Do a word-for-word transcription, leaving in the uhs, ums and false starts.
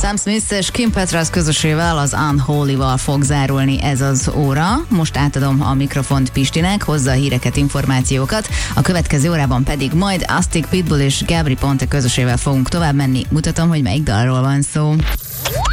Sam Smith és Kim Petras közösével, az Unholy-val fog zárulni ez az óra. Most átadom a mikrofont Pistinek, hozza a híreket, információkat. A következő órában pedig majd Astic Pitbull és Gabry Ponte közösével fogunk tovább menni. Mutatom, hogy melyik dalról van szó.